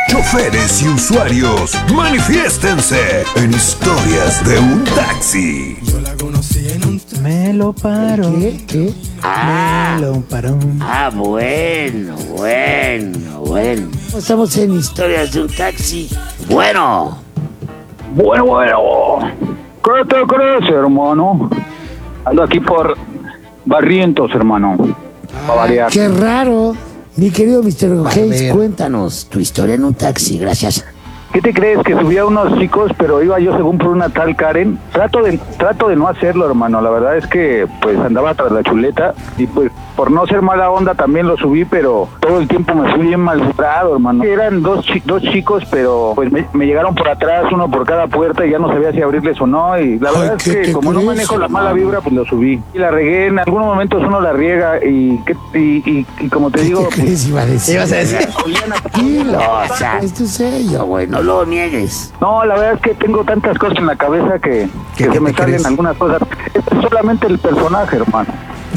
Choferes y usuarios, manifiéstense en Historias de un Taxi. Yo la conocí en un Me lo paro. ¿Qué? Me lo paró. Bueno. Estamos en Historias de un Taxi. Bueno. ¿Qué te crees, hermano? Ando aquí por Barrientos, hermano. Para variar. Qué raro. Mi querido Mr. Hayes, ver. cuéntanos tu historia en un taxi, gracias. ¿Qué te crees? Que subía unos chicos, pero iba yo según por una tal Karen. Trato de no hacerlo, hermano. La verdad es que pues andaba tras la chuleta y pues por no ser mala onda también lo subí, pero todo el tiempo me fui bien malhumorado, hermano. Eran dos chicos, pero pues me llegaron por atrás, uno por cada puerta y ya no sabía si abrirles o no. Y la verdad es que como no manejo la mala vibra, pues lo subí. Y la regué, en algunos momentos uno la riega y como te digo... ¿Qué crees iba a decir? Ibas a decir. Tranquilo, o sea, es tu sello, güey, no lo niegues. No, la verdad es que tengo tantas cosas en la cabeza que ¿Qué se me te salen crees? algunas cosas. Esto es solamente el personaje, hermano.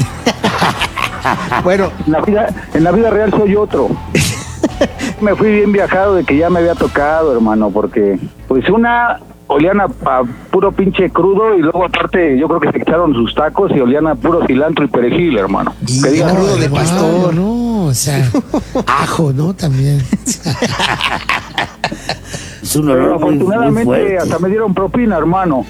Bueno, En la vida real soy otro. Me fui bien viajado de que ya me había tocado, hermano, porque pues olían a puro pinche crudo y luego aparte yo creo que se echaron sus tacos y olían a puro cilantro y perejil, hermano. Y Que digan, crudo de pastor. No, o sea, ajo, ¿no? También. Es un pero olor muy afortunadamente fuerte. hasta me dieron propina, hermano.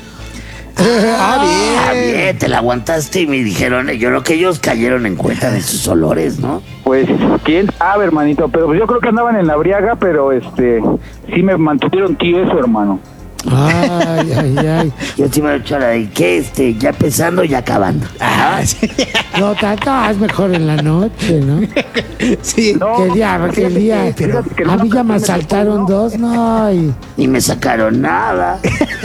Bien, te la aguantaste y me dijeron, yo creo que ellos cayeron en cuenta de sus olores, ¿no? Pues quién sabe, hermanito, pero pues yo creo que andaban en la briaga, pero sí me mantuvieron tieso, hermano. Ay. Yo sí me he hecho la de que ya empezando, ya acabando. No, tanto es mejor en la noche, ¿no? Sí. No, ¿Qué día? fíjate que A mí ya nunca me me asaltaron tocó, ¿no? dos, no. Ni me sacaron nada.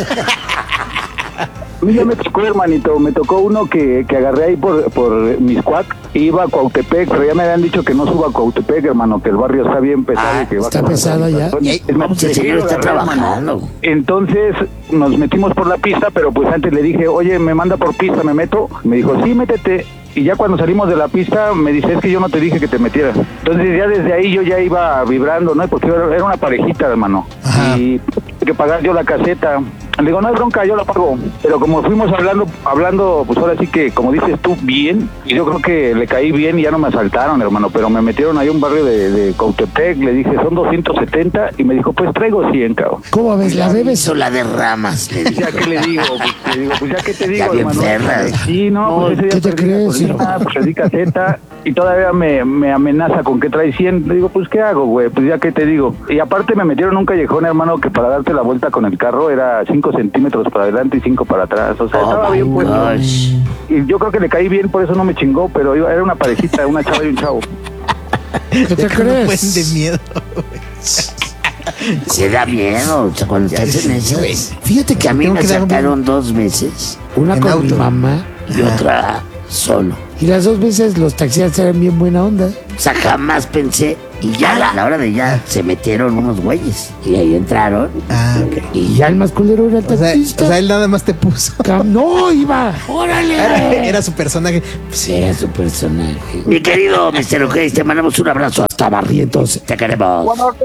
A mí ya me tocó, hermanito, me tocó uno que agarré ahí por Miscuac, iba a Cuautepec, pero ya me habían dicho que no suba a Cuautepec, hermano, que el barrio está bien pesado. Y que ¿está baja pesado bastante. ya? Entonces, Vamos, el señor está agarré, hermano. trabajando. Entonces nos metimos por la pista, pero pues antes le dije, oye, me manda por pista, ¿me meto? Me dijo, sí, métete. Y ya cuando salimos de la pista me dice, es que yo no te dije que te metieras. Entonces ya desde ahí yo ya iba vibrando, ¿no? Porque era una parejita, hermano. Ajá. Y tuve que pagar yo la caseta. Le digo, no hay bronca, yo la pago. Pero como fuimos hablando, pues ahora sí que, como dices tú, bien. Y yo creo que le caí bien y ya no me asaltaron, hermano. Pero me metieron ahí a un barrio de Cautepec. Le dije, son 270. Y me dijo, pues traigo 100, cabrón. ¿Cómo ves? ¿La bebes? Hizo la de ramas, le dije. Ya, ¿qué le digo? Pues ya, ¿qué te digo, Ya bien hermano? perra. Sí, no, pues ese ¿qué día te perdí crees, gasolina, pues perdí caseta. Y todavía me amenaza con que trae 100. Le digo, pues, ¿qué hago, güey? Pues ya, ¿qué te digo? Y aparte me metieron en un callejón, hermano, que para darte la vuelta con el carro era 5 centímetros para adelante y 5 para atrás. O sea, estaba bien puesto. gosh. Y yo creo que le caí bien, por eso no me chingó, pero era una parejita, una chava y un chavo. ¿Qué te Un buen de crees? miedo. Se da miedo, o sea, cuando te hacen eso. Fíjate que Que a mí Tengo me que dar un- sacaron 2 veces una en con auto. mi mamá y otra solo. y las dos veces los taxistas eran bien buena onda. O sea, jamás pensé. Y ya a la hora de ya se metieron unos güeyes. Y ahí entraron. Ah, ok. Y ya el más culero era el O sea, taxista. él nada más te puso. No, iba. ¡Órale! Era su personaje. Pues era su personaje. Mi querido Mr. O'Hays, te mandamos un abrazo hasta Barrientos. Te queremos. Bueno, ¿qué